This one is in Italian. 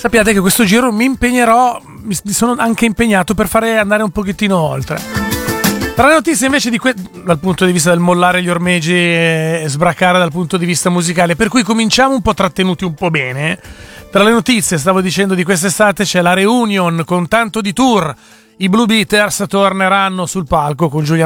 Sappiate che questo giro mi sono anche impegnato per fare andare un pochettino oltre. Tra le notizie invece dal punto di vista del mollare gli ormeggi e sbracare dal punto di vista musicale, per cui cominciamo un po' trattenuti un po' bene. Tra le notizie, stavo dicendo, di quest'estate c'è la reunion con tanto di tour. I Blue Beaters torneranno sul palco con Giulia